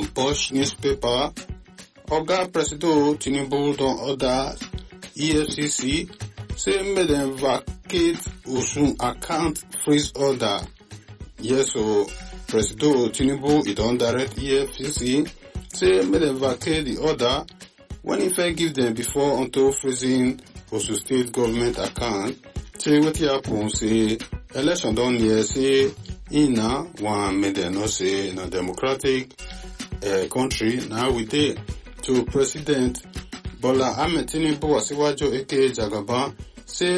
Punch newspaper, Oga Presido Tinubu don order EFCC say make dem vacate Osun account freeze order. Yes, so Presido Tinubu he don direct EFCC say make dem vacate the order when he first give them before until freezing Osun state government account. Say wetin happen say election don near, say na one make dem know say na democratic country now we dey. To President Bola Ahmed Tinubu Asiwaju aka Jagaban